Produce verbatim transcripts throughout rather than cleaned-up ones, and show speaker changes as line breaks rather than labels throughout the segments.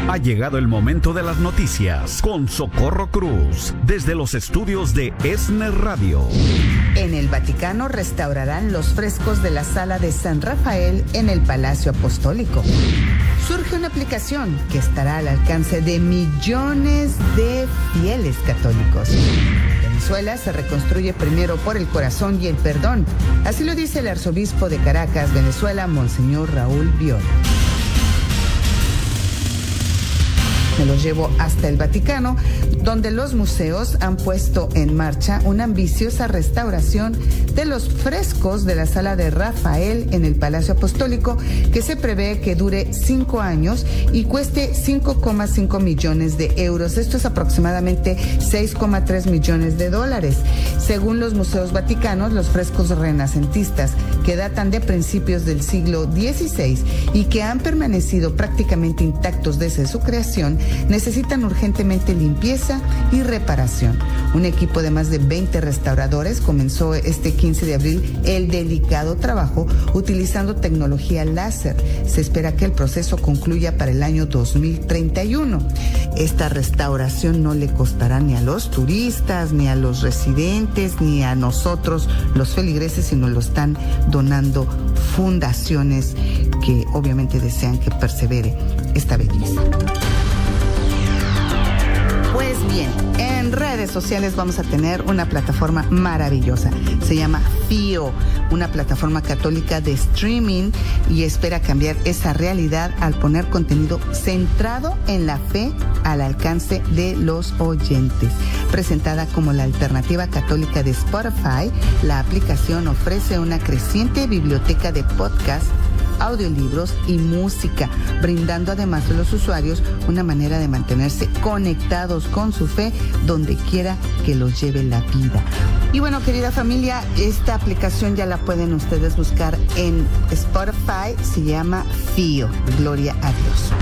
Ha llegado el momento de las noticias con Socorro Cruz, desde los estudios de ESNE Radio.
En el Vaticano restaurarán los frescos de la sala de San Rafael en el Palacio Apostólico. Surge una aplicación que estará al alcance de millones de fieles católicos. Venezuela se reconstruye primero por el corazón y el perdón. Así lo dice el arzobispo de Caracas, Venezuela, Monseñor Raúl Bior. Me los llevo hasta el Vaticano, donde los museos han puesto en marcha una ambiciosa restauración de los frescos de la sala de Rafael en el Palacio Apostólico, que se prevé que dure cinco años y cueste cinco coma cinco millones de euros. Esto es aproximadamente seis coma tres millones de dólares. Según los museos vaticanos, los frescos renacentistas, que datan de principios del siglo dieciséis y que han permanecido prácticamente intactos desde su creación, necesitan urgentemente limpieza y reparación. Un equipo de más de veinte restauradores comenzó este quince de abril el delicado trabajo utilizando tecnología láser. Se espera que el proceso concluya para el año dos mil treinta y uno. Esta restauración no le costará ni a los turistas, ni a los residentes, ni a nosotros, los feligreses, sino lo están donando fundaciones que obviamente desean que persevere esta belleza. Pues bien, en redes sociales vamos a tener una plataforma maravillosa. Se llama Fío, una plataforma católica de streaming, y espera cambiar esa realidad al poner contenido centrado en la fe al alcance de los oyentes. Presentada como la alternativa católica de Spotify, la aplicación ofrece una creciente biblioteca de podcasts, audiolibros y música, brindando además a los usuarios una manera de mantenerse conectados con su fe donde quiera que los lleve la vida. Y bueno, querida familia, esta aplicación ya la pueden ustedes buscar en Spotify, se llama Fío. Gloria a Dios.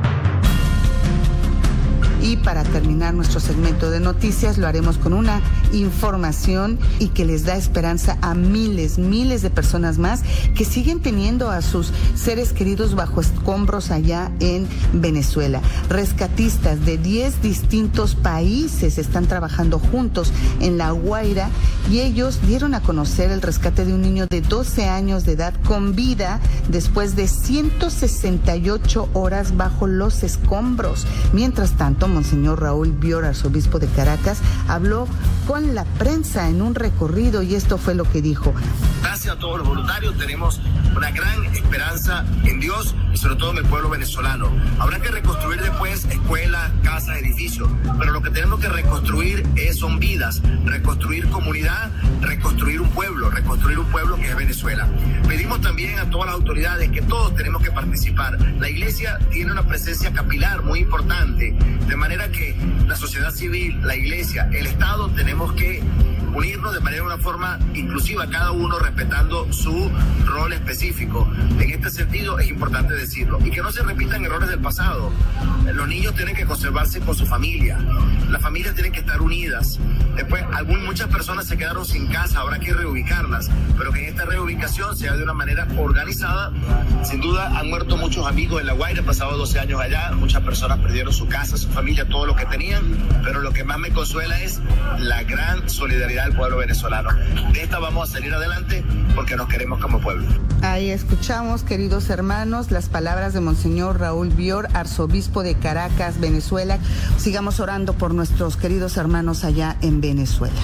Y para terminar nuestro segmento de noticias, lo haremos con una información y que les da esperanza a miles, miles de personas más que siguen teniendo a sus seres queridos bajo escombros allá en Venezuela. Rescatistas de diez distintos países están trabajando juntos en La Guaira y ellos dieron a conocer el rescate de un niño de doce años de edad con vida después de ciento sesenta y ocho horas bajo los escombros. Mientras tanto, Monseñor Raúl Bior, arzobispo de Caracas, habló con la prensa en un recorrido y esto fue lo que dijo.
Gracias a todos los voluntarios, tenemos una gran esperanza en Dios y sobre todo en el pueblo venezolano. Habrá que reconstruir después escuelas, casas, edificios, pero lo que tenemos que reconstruir es, son vidas, reconstruir comunidad, reconstruir un pueblo, reconstruir un pueblo que es Venezuela. Pedimos también a todas las autoridades que todos tenemos que participar. La iglesia tiene una presencia capilar muy importante, de manera que la sociedad civil, la iglesia, el Estado, tenemos que unirnos de manera una forma inclusiva, cada uno respetando su rol específico. En este sentido es importante decirlo y que no se repitan errores del pasado. Los niños tienen que conservarse con su familia, las familias tienen que estar unidas. Después, algún, muchas personas se quedaron sin casa, habrá que reubicarlas, pero que en esta reubicación sea de una manera organizada. Sin duda han muerto muchos amigos en La Guaira, han pasado doce años allá, muchas personas perdieron su casa, su familia, todo lo que tenían, pero lo que más me consuela es la gran solidaridad del pueblo venezolano. De esta vamos a salir adelante porque nos queremos como pueblo.
Ahí escuchamos, queridos hermanos, las palabras de Monseñor Raúl Bior, arzobispo de Caracas, Venezuela. Sigamos orando por nuestros queridos hermanos allá en Venezuela.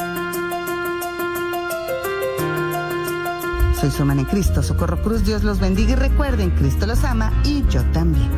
Soy su hermana en Cristo, Socorro Cruz. Dios los bendiga y recuerden, Cristo los ama y yo también.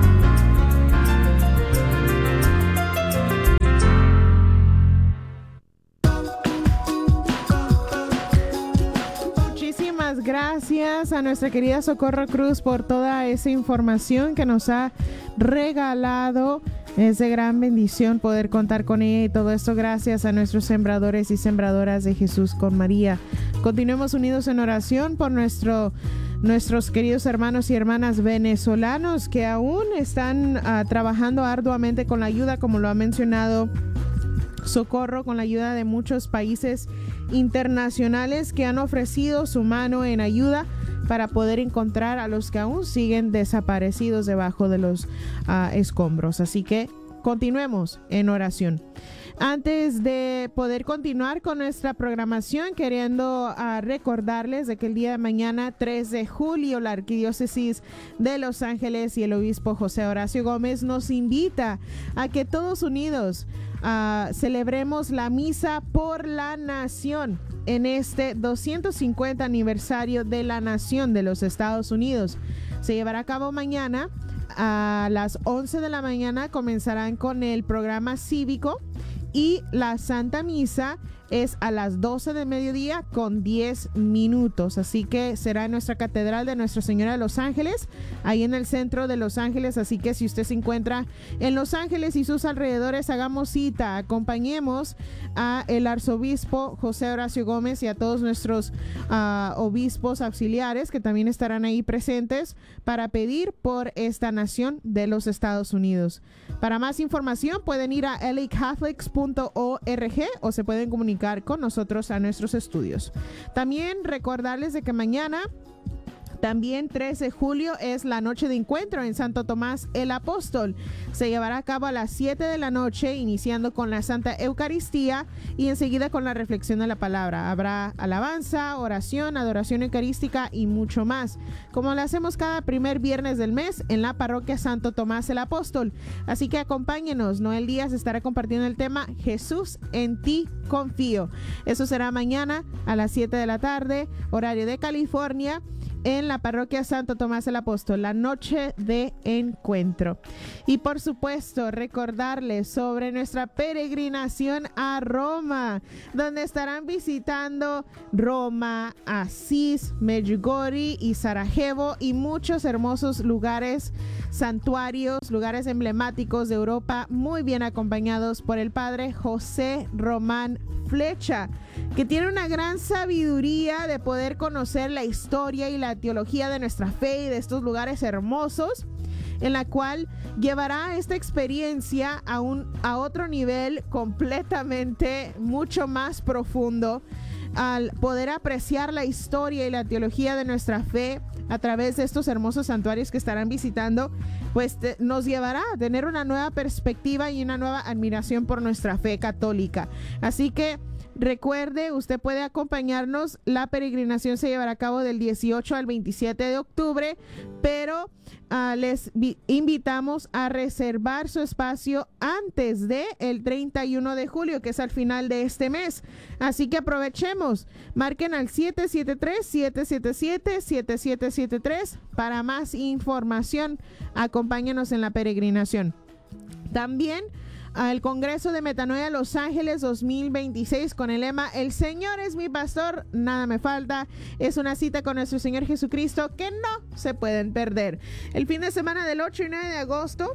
Gracias a nuestra querida Socorro Cruz por toda esa información que nos ha regalado. Es de gran bendición poder contar con ella y todo esto gracias a nuestros sembradores y sembradoras de Jesús con María. Continuemos unidos en oración por nuestro, nuestros queridos hermanos y hermanas venezolanos que aún están uh, trabajando arduamente con la ayuda, como lo ha mencionado Socorro, con la ayuda de muchos países internacionales que han ofrecido su mano en ayuda para poder encontrar a los que aún siguen desaparecidos debajo de los uh, escombros. Así que continuemos en oración. Antes de poder continuar con nuestra programación, queriendo uh, recordarles de que el día de mañana, tres de julio, la Arquidiócesis de Los Ángeles y el obispo José Horacio Gómez nos invita a que todos unidos uh, celebremos la misa por la nación en este doscientos cincuenta aniversario de la nación de los Estados Unidos. Se llevará a cabo mañana a las once de la mañana. Comenzarán con el programa cívico y la Santa Misa es a las doce de mediodía con diez minutos. Así que será en nuestra catedral de Nuestra Señora de Los Ángeles, ahí en el centro de Los Ángeles. Así que si usted se encuentra en Los Ángeles y sus alrededores, hagamos cita, acompañemos a el arzobispo José Horacio Gómez y a todos nuestros uh, obispos auxiliares que también estarán ahí presentes para pedir por esta nación de los Estados Unidos. Para más información pueden ir a l a catholics punto org o se pueden comunicar con nosotros a nuestros estudios. También recordarles de que mañana, también tres de julio, es la noche de encuentro en Santo Tomás el Apóstol. Se llevará a cabo a las siete de la noche, iniciando con la Santa Eucaristía y enseguida con la reflexión de la palabra. Habrá alabanza, oración, adoración eucarística y mucho más, como lo hacemos cada primer viernes del mes en la parroquia Santo Tomás el Apóstol. Así que acompáñenos. Noel Díaz estará compartiendo el tema Jesús, en ti confío. Eso será mañana a las siete de la tarde, horario de California, en la parroquia Santo Tomás el Apóstol, la noche de encuentro. Y por supuesto, recordarles sobre nuestra peregrinación a Roma, donde estarán visitando Roma, Asís, Medjugorje y Sarajevo y muchos hermosos lugares, santuarios, lugares emblemáticos de Europa, muy bien acompañados por el padre José Román Flecha, que tiene una gran sabiduría de poder conocer la historia y la teología de nuestra fe y de estos lugares hermosos, en la cual llevará esta experiencia a, un, a otro nivel completamente mucho más profundo, al poder apreciar la historia y la teología de nuestra fe a través de estos hermosos santuarios que estarán visitando. Pues te, nos llevará a tener una nueva perspectiva y una nueva admiración por nuestra fe católica. Así que recuerde, usted puede acompañarnos. La peregrinación se llevará a cabo del dieciocho al veintisiete de octubre, pero uh, les vi- invitamos a reservar su espacio antes de el treinta y uno de julio, que es al final de este mes. Así que aprovechemos. Marquen al siete siete tres, siete siete siete, siete siete siete tres para más información. Acompáñenos en la peregrinación. También al Congreso de Metanoia Los Ángeles dos mil veintiséis con el lema El Señor es mi pastor, nada me falta. Es una cita con nuestro Señor Jesucristo que no se pueden perder. El fin de semana del ocho y nueve de agosto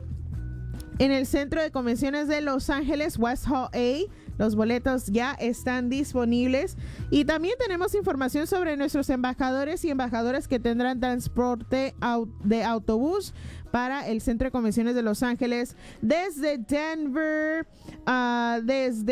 en el Centro de Convenciones de Los Ángeles, West Hall A. Los boletos ya están disponibles y también tenemos información sobre nuestros embajadores y embajadoras que tendrán transporte de autobús para el Centro de Convenciones de Los Ángeles desde Denver, uh,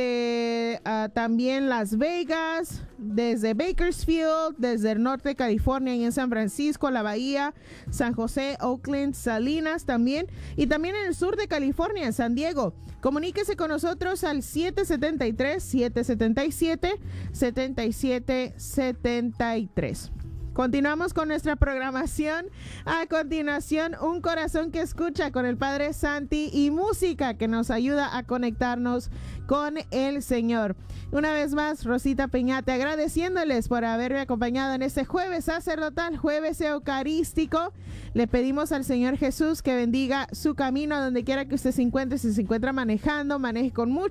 desde uh, también Las Vegas, desde Bakersfield, desde el norte de California y en San Francisco, la Bahía, San José, Oakland, Salinas también, y también en el sur de California, en San Diego. Comuníquese con nosotros al siete siete tres, siete siete siete, siete siete siete tres. Continuamos con nuestra programación. A continuación, Un Corazón que Escucha con el Padre Santi y música que nos ayuda a conectarnos con el Señor. Una vez más, Rosita Peñate, agradeciéndoles por haberme acompañado en este jueves sacerdotal, jueves eucarístico. Le pedimos al Señor Jesús que bendiga su camino a donde quiera que usted se encuentre. Si se encuentra manejando, maneje con mucho